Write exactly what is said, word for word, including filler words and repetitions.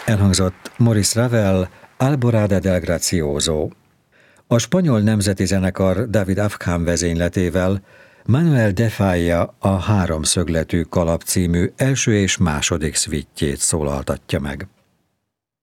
Elhangzott Maurice Ravel, Alborada del Gracioso. A spanyol nemzeti zenekar David Afkham vezényletével Manuel de Falla a Háromszögletű kalap című első és második szvittjét szólaltatja meg.